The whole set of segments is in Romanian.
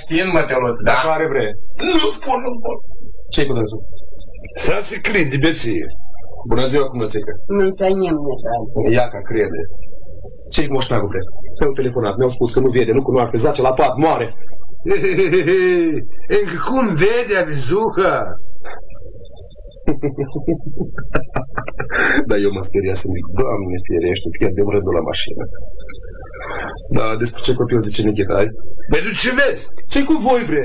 creștin, mă, Teoluț, da? Dacă are vre. Nu spun, nu pot. Ce-i cu dânsul? Să-ți crede, beție. Bună ziua, cumățică. Mulțumim, Mișan. Iaca crede. Ce-i cu moșneagul, bre? Mi-au telefonat, mi-au spus că nu vede, nu cunoaște, zace la pat, moare. Încă cum vede, avizuha? Dar eu mă speria să zic, Doamne ferește, pierdem rândul la mașină. Da, despre ce copil zice Nichita, ai? Pentru ce vezi? Ce-i cu voi, bre?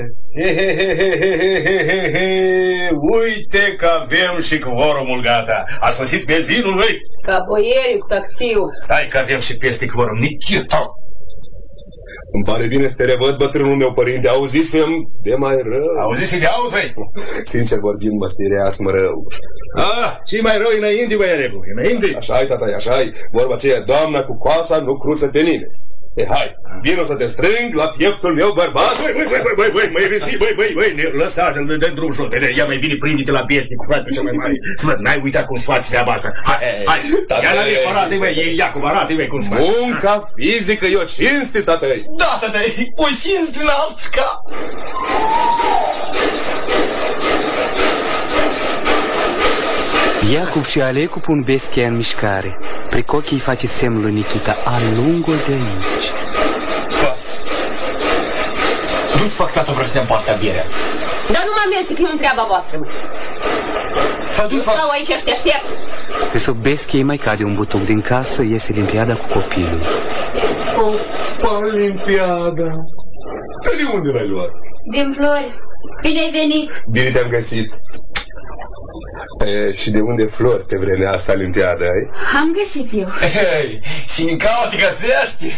Uite că avem și quorumul gata. A sosit benzinul, băi? Ca boierii cu taxiul. Stai că avem și peste quorum, Nichita. Îmi pare bine să te revăd, bătrânul meu părinte. Auzisem de mai rău. Auzise de auzi, băi? Sincer vorbind, mă speriasem rău. Ce mai rău înainte, băiarecu, înainte? Așa-i, tata, așa-i. Vorba aceea, doamna cu coasa nu cruță pe nimeni. Hai, vino să te strâng la pieptul meu bărbat. Băi, măi, risi, băi, lăsați-l de drum jos. Ia mai bine prinde-te la besnic, frate, cel mai mare. Să văd, n-ai uitat cum sfați treaba asta. Hai, ia la mie, arată-i, băi, Iacob, arată-i, cum sfați. Munca fizică e o cinste, tată-i. Da, tată-i, o cinste noastră ca... Iacob și Alecu pun bestia în mișcare. Pricochi îi face semnul lui Nichita, alungă de aici. Nu-ți fac, tată, vreau să ne împartă averea. Dar nu mă amestec, nu-mi treaba voastră, mă. Nu stau aici și te aștept. Pe sub bestie mai cade un butuc din casă, iese Olimpiada cu copilul. Olimpiada. De unde l-ai luat? Din Flori. Bine ai venit. Bine te-am găsit. Și de unde flori pe vremea asta Olimpiada, ai? Am găsit eu. Și în cauă te găsești?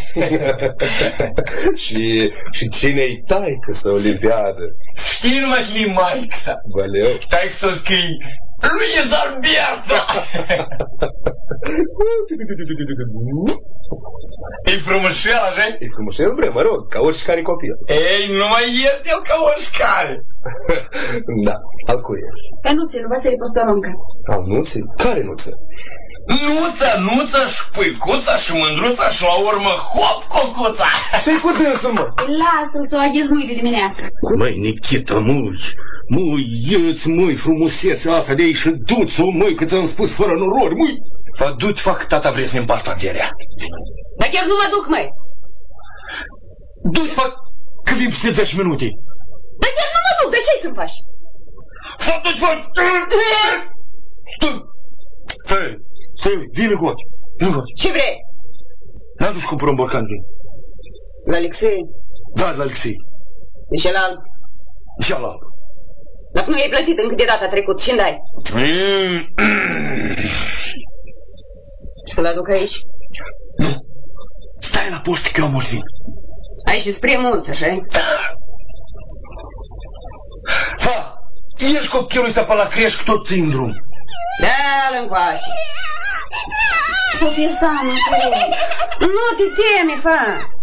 Și cine-i taică-să Olimpiadă? Știi numai și mi maică-sa. Valeu. Taică-să scrii Luiz Alberto. E frumușel, așa? E frumușel, bre, mă rog, ca oricare copil. Ei, nu mai este el ca oricare. Da, al cui e? Pe Nuțe, lui Vasile Postoronca. Al Nuței? Care Nuță? Nuța și Puicuța și Mândruța și la urmă hop, Cocuța. Ce-i cu dânsul, mă? Lasă-l să o aghez mâine de dimineață. Măi, Nichita, măi, ieți, măi, frumusețea asta de aici și du-ți-o, măi, că ți-am spus fără norori, măi. Du-te, fac, tata, vrei să-mi împart averea. Dar chiar nu mă duc, măi. Du-te, fac, că vin peste 10 minute. Dar chiar nu mă duc, de ce-i să-mi faci? Du-te, fac. Stai, vine cu ochi. Ce vrei? N-a dus cumpăr un borcan vin. La Alexei? Da, la Alexei. De ce la alb? Și ala alb. Dacă nu i-ai plătit încă de data trecut, ce-mi dai? Să-l aduc aici? Nu. Stai la poștă că eu am moș vin. Ai și spre mulți, așa-i? Da. Fa, ești copilul ăsta pe la crești tot țin drum. Da-l încoace. O fi seamă, nu te teme, fa.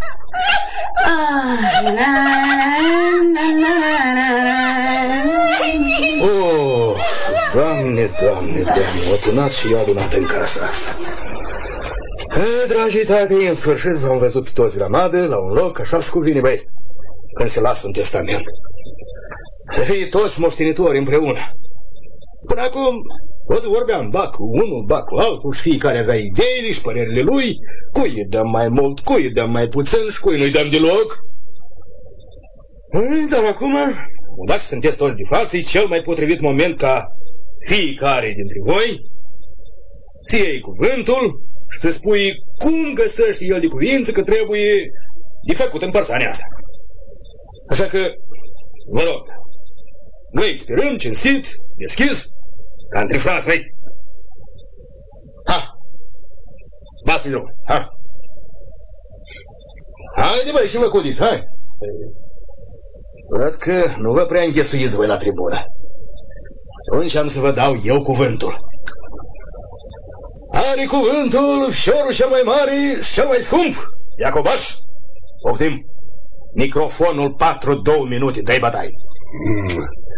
Oh, Doamne, mă tunați și eu adunat în casa asta. Dragii tati, în sfârșit v-am văzut toți grămadă la un loc, așa-ți cuvine, băi, când se lasă un testament. Să fie toți moștenitori împreună. Până acum, tot vorbeam, ba cu unul, ba cu altul, și fiecare avea ideile și părerile lui, cui îi dăm mai mult, cui îi dăm mai puțin și cui nu-i dăm deloc. Dar acum, dacă sunteți toți de față, e cel mai potrivit moment ca fiecare dintre voi să iei cuvântul și să spui cum găsește el de cuvință că trebuie de făcut în părțania asta. Așa că, vă rog, grăiți pe rând, cinstit, deschis, ca între frați mei. Ha! Dați-i drum, ha! Haide, băi, și vă cudiți, hai! Văd că nu vă prea înghesuiți voi la tribună. Atunci am să vă dau eu cuvântul. Are cuvântul fiorul cel mai mare și cel mai scump. Iacobaș, poftim. Microfonul 4-2 minute, dai bătaie.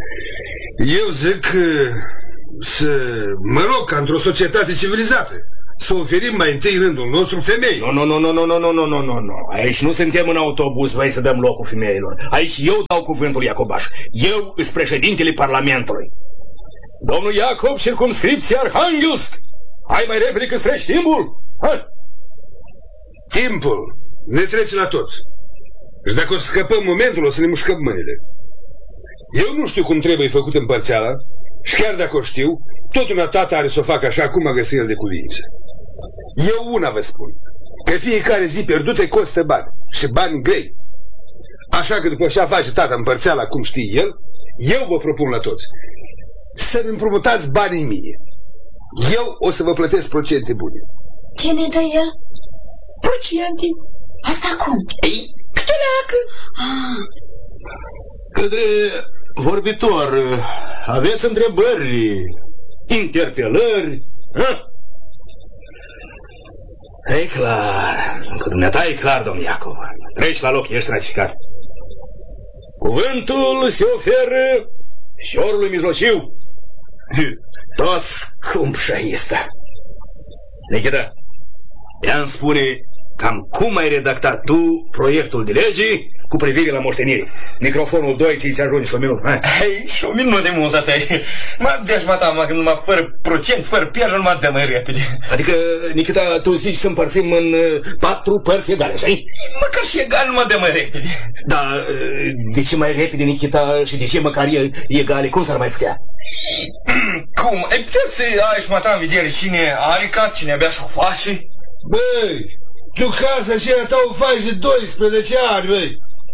Eu zic să mă rog ca într-o societate civilizată să oferim mai întâi rândul nostru femei. Nu. Aici nu suntem în autobuz, vai să dăm locul femeilor. Aici eu dau cuvântul, Iacobaș. Eu sunt președintele Parlamentului. Domnul Iacob, circumscripția Arhanghelsk. Hai mai repede că treci timpul. Hai. Timpul ne trece la toți. Și dacă o să scăpăm momentul, o să ne mușcăm mâinile. Eu nu știu cum trebuie făcut împărțeala și chiar dacă o știu, tot una tată are să o facă așa cum a găsit el de cuvință. Eu una vă spun, că fiecare zi pierdută costă bani și bani grei. Așa că după ce face tata împărțeala cum știe el, eu vă propun la toți să-mi împrumutați banii mie. Eu o să vă plătesc procente bune. Ce ne dă el? Procente. Asta cum? Ei, câteleacă. Către vorbitor, aveți întrebări, interpelări? E clar, că dumneata e clar, domn Iacob. Treci la loc, ești ratificat. Cuvântul se oferă fiorului mijlociu. Toți cumpșaista. Nikita, ea îmi spune cam cum ai redactat tu proiectul de lege cu privire la moștenire. Microfonul 2 ți se ajunge și un minut. Și un minut de mult, tata. Deci, numai fără procent, fără piajă, nu mă dă mai repede. Adică, Nikita, tu zici să împărțim în 4 părți egale, așa-i? Măcar și egal nu mă dă mai repede. Da, de ce mai repede, Nikita, și de ce măcar egale? Cum s-ar mai putea? Cum? Ai putea să ai și mata în vedere cine are casă, cine abia și-o face? Băi, tu casa aceea ta o faci de 12 ani, băi.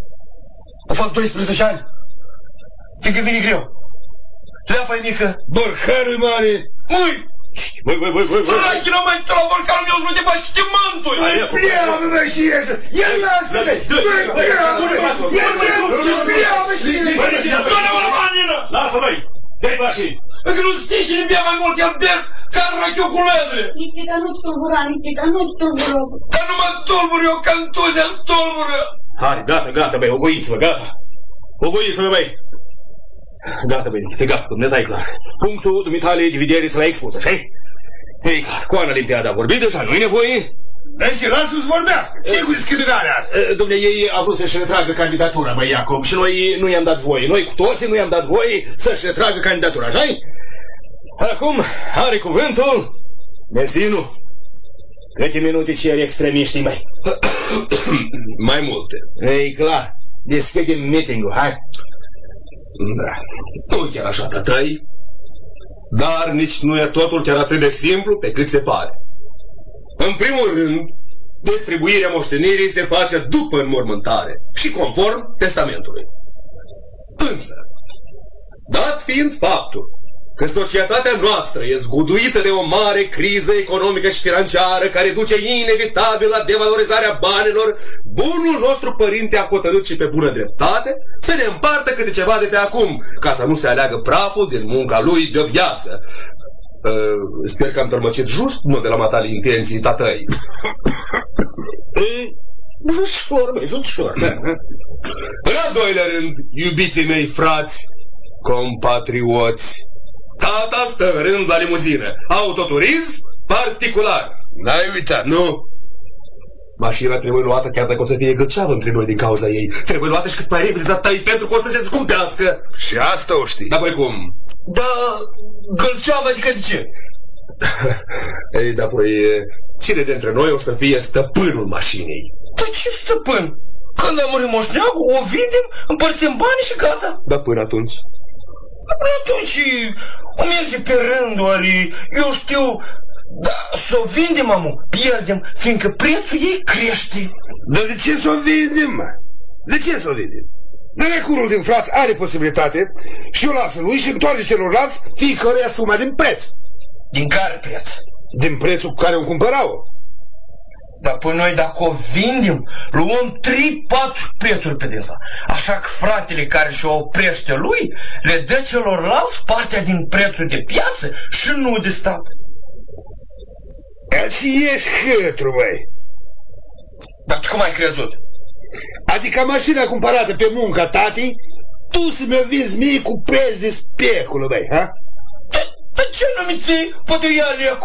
O fac 12 ani? Fiindcă vine greu. Leafa e mică. Borcanul-i mare. Măi! Băi! Strachilă, măi, tu la borcanul meu să nu te bași și te mântui! Pleamă, mă, și ești! Ia-l lasă, băi! Băi, pleamă, băi! Ia-l și pleamă! Doamne-mă la manină! Lasă, băi! Dă-i bașii! Încă nu știi cine bea mai mult, iar bea ca rachiuculezele! Nikita, nu-ți tulbura, Nikita, nu-ți tulbura! Dar nu mă tulbur eu, ca întuzia stulbură! Hai, gata, băi, ogoiți-vă, gata! Ogoiți-vă, băi! Gata, băi, Nikita, gata, dumneata e clar. Punctul dumitale de vedere să l-ai expus, așa-i? Ei, clar, cu Ana Limpiada a vorbit deja, nu-i nevoie? Deci, lasă-ți vorbească! Ce-i cu discriminarea asta? Dom'le, ei au vrut să-și retragă candidatura, băi, Iacob, și noi nu i-am dat voie. Noi cu toții nu i-am dat voie să-și retragă candidatura, așa-i? Acum are cuvântul Mesinu. Câte minute ceri extremiștii, măi? Mai multe. Ei, clar, deschidem meeting-ul, hai? Da. Nu chiar așa, tătăi, dar nici nu e totul chiar atât de simplu pe cât se pare. În primul rând, distribuirea moștenirii se face după înmormântare și conform testamentului. Însă, dat fiind faptul că societatea noastră e zguduită de o mare criză economică și financiară care duce inevitabil la devalorizarea banilor, bunul nostru părinte a hotărât și pe bună dreptate să ne împartă câte ceva de pe acum, ca să nu se aleagă praful din munca lui de o viață. Sper că am tărmăcit just, nu de la matale intenții, tatăi. Just-șor. În al doilea rând, iubiții mei frați, compatrioți, tata stă în rând la limuzină, autoturism particular. N-ai uitat? Nu. Mașina trebuie luată chiar dacă o să fie gâlceavă între noi din cauza ei. Trebuie luată și cât mai repede, tatăi, pentru că o să se scumpească. Și asta o știi. Dar păi cum? Da, gâlceavă, adică de ce? Ei, dar păi, cine dintre noi o să fie stăpânul mașinii? Dar ce stăpân? Când a murit moșneagul, o vindem, împărțim banii și gata. Dar până atunci? Până atunci o merge pe rând, ori eu știu, dar să o vindem, amu, pierdem, fiindcă prețul ei crește. Dar de ce să o vindem, mă? De ce să o vindem? Dacă unul din frați are posibilitate și o lasă lui și întoarce celorlalți fiecăruia suma din preț. Din care preț? Din prețul cu care o cumpărau. Dar păi noi dacă o vindem, luăm 3-4 prețuri pe dânsa. Așa că fratele care și-o oprește lui le dă celorlalți partea din prețul de piață și nu de stat. Și ești hătru, băi. Dar tu cum ai crezut? Adică mașina cumpărată pe munca tatii, tu să mi-o vinzi mie cu preț de speculă, băi, ha? Dar ce nu mi ții? Poate ia lecu?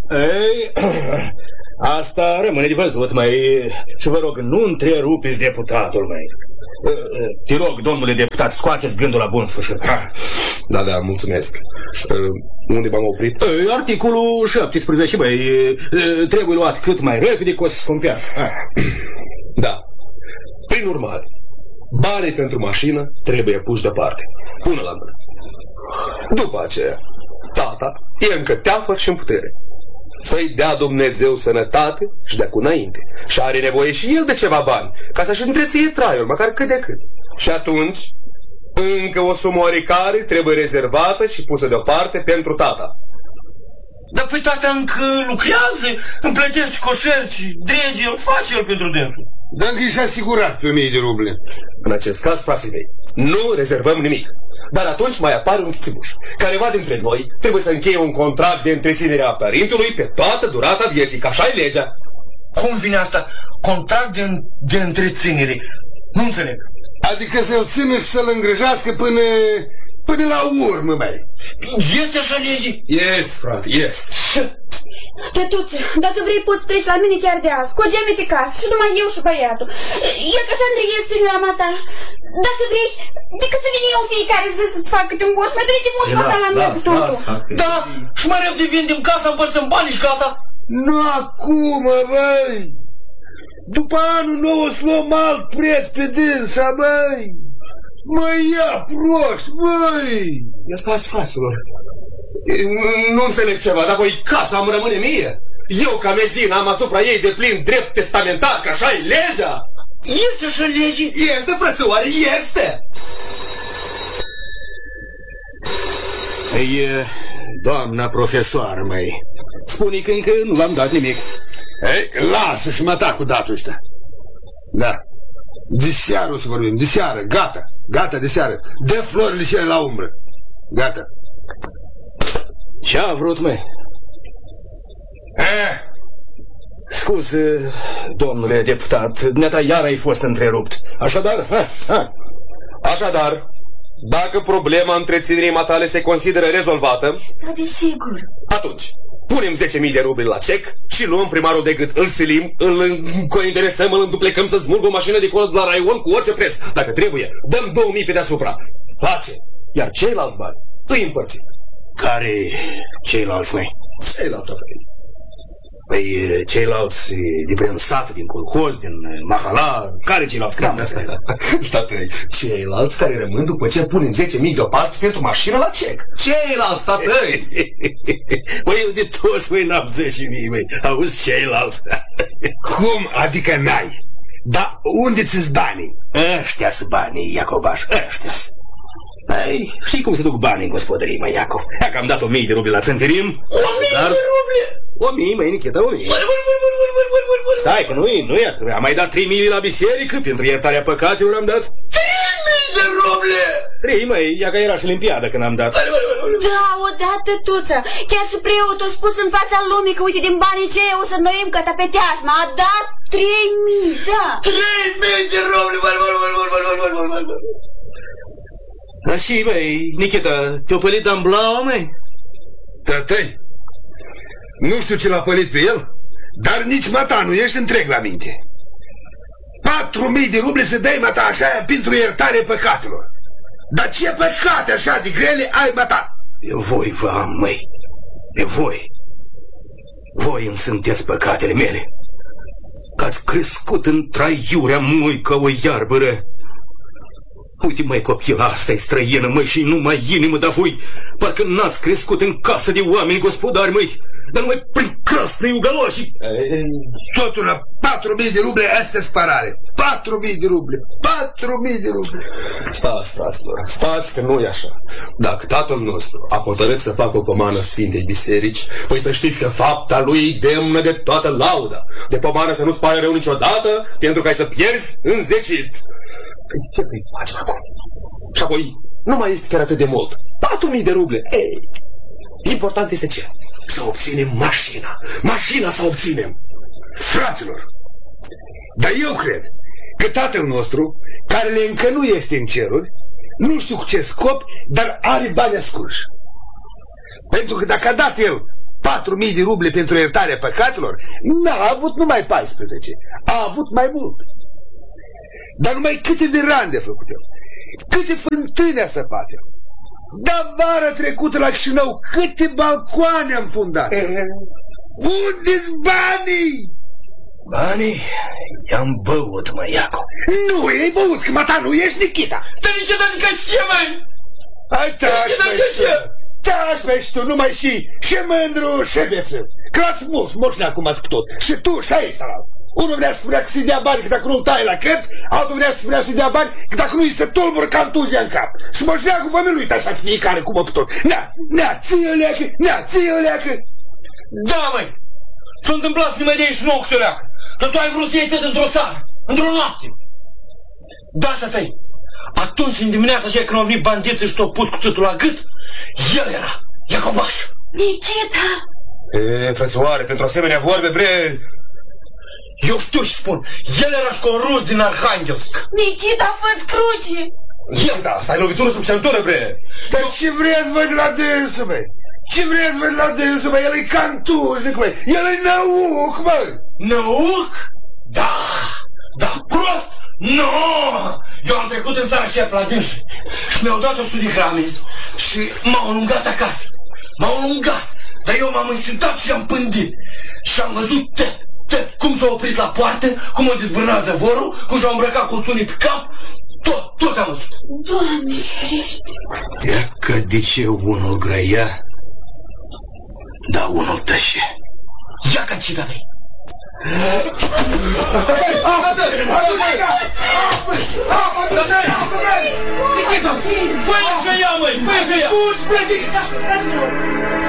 Ei, asta rămâne de văzut, măi. Și vă rog, nu întrerupeți deputatul, măi. Te rog, domnule deputat, scoateți gândul la bun sfârșit. Da, mulțumesc. Unde m-am oprit? Articolul 17, băi, trebuie luat cât mai repede, că o să scumpească. Da. Prin urmare, banii pentru mașină trebuie puși deoparte, până la mână. După aceea, tata e încă teafăr și în putere. Să-i dea Dumnezeu sănătate și de acum înainte. Și are nevoie și el de ceva bani, ca să-și întreține traiul, măcar cât de cât. Și atunci, încă o sumă oarecare trebuie rezervată și pusă deoparte pentru tata. Dar păi tata încă lucrează, îmi plătește coșerci, dregi, el face el pentru dânsul. Dar încă și asigurat pe 1000 de ruble. În acest caz, frații mei, nu rezervăm nimic. Dar atunci mai apare un țibuș. Careva dintre noi trebuie să încheie un contract de întreținere a părintului pe toată durata vieții, că așa-i legea. Cum vine asta? Contract de întreținere? Nu înțeleg. Adică să-l țină și să-l îngrijească până la urmă, mai. Este așa lege? Este, frate, este. Tătuță, dacă vrei poți treci la mine chiar de azi, cu o geamete casă și numai eu și băiatul. E că așa îndrăgești ține la mata. Dacă vrei, decât să vin eu fiecare zi să-ți fac câte un goș, mai bine de mult mata la mea cu totul. Da, și mai repede vindem casa, împărțăm banii și gata. Nu acum, băi! După anul nou o să luăm alt preț pe dânsa, băi! Mă ia prost, băi! Ia stați, fraților. Nu înțeleg ceva, dar voi casa îmi rămâne mie. Eu, ca mezin, am asupra ei de plin drept testamentar, că așa-i legea. Este așa lege? Este, frățioare, este! Ei, doamna profesoară, măi, spune că încă nu v-am dat nimic. Ei, lasă-și mă ta cu datul ăsta. Da. De seară o să vorbim, de seară, gata. Gata, de seară. Dă florile cele la umbră. Gata. Ce-a vrut, măi? Scuze, domnule deputat, dumneata iar ai fost întrerupt. Așadar, Așadar, dacă problema întreținerii matale se consideră rezolvată, Da, desigur. atunci punem 10.000 de ruble la cec și luăm primarul de gât, îl silim, îl interesăm, îl înduplecăm să smulgă o mașină de colo la raion cu orice preț. Dacă trebuie, dăm 2.000 pe deasupra. Face. Iar ceilalți bani îi împărțim. care ceilalți, măi? Ceilalți, Păi ceilalți de prin sat, din colhoz, din mahala, care ceilalți? Tatăi, ceilalți care rămân după ce punem 10.000 deoparte pentru mașină la cec. Ceilalți, tatăi! Păi eu de toți, măi, n-am 10.000, măi. Auzi, ceilalți. Cum adică n-ai? Dar unde ți-s banii? Ăștia-s banii, Iacobaș, ăștia-s. Păi, știi cum se duc banii în gospodării, măi, Iacob? Ia că am dat 1.000 de ruble la țântirim. 1.000 de ruble? 1.000, măi, Nicheta, 1.000. Stai, că nu-i atât. Am mai dat 3.000 la biserică, pentru iertarea păcatelor am dat. 3.000 de ruble? 3, măi, ia că era și olimpiadă când am dat. Da, odată, tuță. Chiar și preotul a spus în fața lumii că, uite, din banii ce o să noim căta pe teasma. A dat 3.000, da. 3.000 de ruble, Da, și, măi, Nicheta, te-o pălit în blau, măi? Tătăi, nu știu ce l-a pălit pe el, dar nici mata nu ești întreg la minte. 4.000 de ruble să dai mata așa pentru iertare păcatelor. Dar ce păcate așa de grele ai mata? De voi vă am, măi. De voi. Voi îmi sunteți păcatele mele. Că ați crescut în traiurea mui ca o iarbără. Uite, măi, copila asta e străină, măi, și nu mai inimă, dar voi parcă n-ați crescut în casă de oameni gospodari, măi, dar numai prin crasnă iugaloși. Totul la 4.000 de ruble, astea sparare. 4.000 de ruble, 4.000 de ruble. Stați, fraților, stați că nu e așa. Dacă tatăl nostru a hotărât să facă o pomană Sfintei Biserici, păi să știți că fapta lui e demnă de toată lauda. De pomană să nu-ți pare rău niciodată, pentru că ai să pierzi înzecit. Păi ce vrei să facem acum? Și apoi, nu mai este chiar atât de mult. 4.000 de ruble. Ei, important este ce? Să obținem mașina. Mașina să obținem. Fraților, dar eu cred că tatăl nostru, care încă nu este în ceruri, nu știu cu ce scop, dar are bani ascunși. Pentru că dacă a dat el 4.000 de ruble pentru iertarea păcatelor, n-a avut numai 14, a avut mai mult. Dar numai câte verande a făcut el, câte fântâni a săpat el. Dar vara trecută la Chișinău, câte balcoane am fundat. Unde-s banii? Banii i-am băut, mă, Iacu. Nu i-ai băut, că mata nu ești Nikita. Dar Nikita, adică ce, măi? Hai, tași, măi, și tu, numai și mândru, și beță. Că l-ați mulți, moșnea cum ați putut. Și tu, și aici, unul vrea să spunea că să-i dea bani, că dacă nu-l tai la cărți, altul vrea să spunea să-i dea bani, că dacă nu-i se tulbură cantuzia în cap. Și moșneagul vă miluit așa că fiecare cum a putut. Nea, ție-o leacă. Da, măi, s-a întâmplat să ne mai dea și nouă câte o leacă. Dar tu ai vrut să iei tăt într-o seară, într-o noapte. Da, tătăi, atunci în dimineața aceea când au venit bandiții și t-au pus cu tătul la gât, el era Iacobaș. Nikita! Frățioare, pentru asemenea vorbe, bre... Eu știu și spun, el era și cu un rus din Arhanghelsk. Nikita, fă-ți cruce! El, da, asta e lovitură sub centură, bre! Dar ce vreți voi de la dânsul, măi? Ce vreți voi de la dânsul, măi? El e cantuznic, măi! El e năuc, măi! Năuc? Da! Da, prost? Nu! Eu am trecut în seara aceea pe la dânsi și mi-au dat 100 de grame și m-au alungat acasă. M-au alungat, dar eu m-am înșutat și am pândit. Și am văzut cum s-a oprit la poartă, cum o dezbârna zăvorul, cum și-au îmbrăcat colțunii pe cap. Tot am văzut. Doamne ferește! Ia că de ce unul grăia, dar unul tășe. Ia că ce dă-i! Fă-i așa ea, măi! Fă-i așa ea!